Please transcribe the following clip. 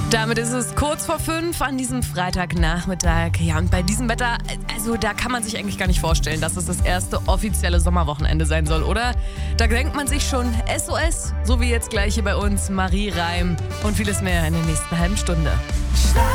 Damit ist es kurz vor 5 an diesem Freitagnachmittag. Ja, und bei diesem Wetter, also da kann man sich eigentlich gar nicht vorstellen, dass es das erste offizielle Sommerwochenende sein soll, oder? Da denkt man sich schon SOS, so wie jetzt gleich hier bei uns Marie Reim und vieles mehr in der nächsten halben Stunde.